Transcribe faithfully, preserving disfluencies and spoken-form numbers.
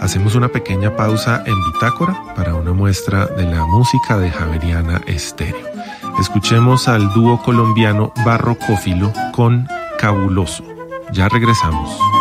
Hacemos una pequeña pausa en Bitácora para una muestra de la música de Javeriana Estéreo. Escuchemos al dúo colombiano Barrocófilo con Cabuloso. Ya regresamos.